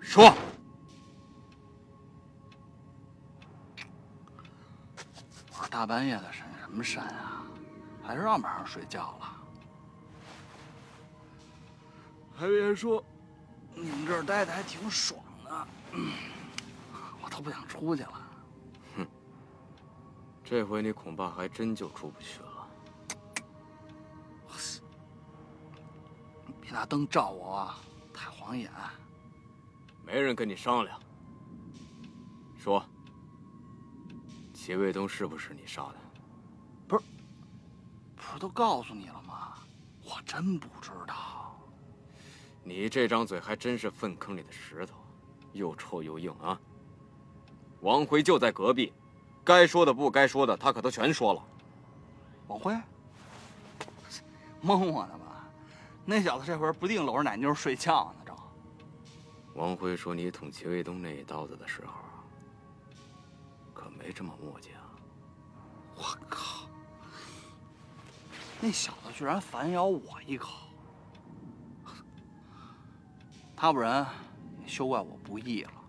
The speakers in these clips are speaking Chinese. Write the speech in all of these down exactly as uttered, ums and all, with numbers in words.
说。我说大半夜的审什么审啊？还是让不让睡觉了？还别说，你们这儿待的还挺爽的，嗯、我都不想出去了。 哼，这回你恐怕还真就出不去了。 别拿灯照我啊，太晃眼。 没人跟你商量。说，齐卫东是不是你杀的？ 不是，不是都告诉你了吗？我真不知道。 你这张嘴还真是粪坑里的石头，又臭又硬啊！王辉就在隔壁，该说的不该说的他可都全说了。 王辉？蒙我呢吧？那小子这会儿不定搂着奶妞睡觉呢，正。 王辉说你捅齐卫东那一刀子的时候，可没这么磨叽啊！ 我靠！那小子居然反咬我一口，他不然也休怪我不义了。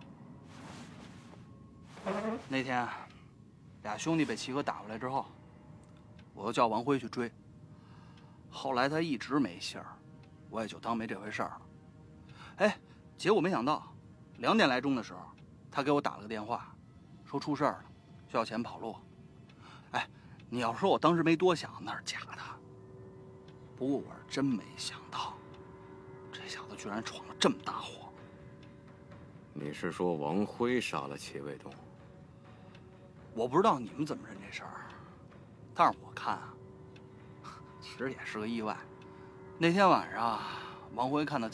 那天，俩兄弟被齐哥打回来之后，我又叫王辉去追。后来他一直没信儿，我也就当没这回事儿了。哎，结果没想到，两点来钟的时候，他给我打了个电话，说出事儿了，需要钱跑路。哎，你要说我当时没多想，那是假的。不过我是真没想到，这小子居然闯了这么大祸。 你是说王辉杀了齐卫东？ 我不知道你们怎么认这事儿，但是我看啊，其实也是个意外。那天晚上，王辉看到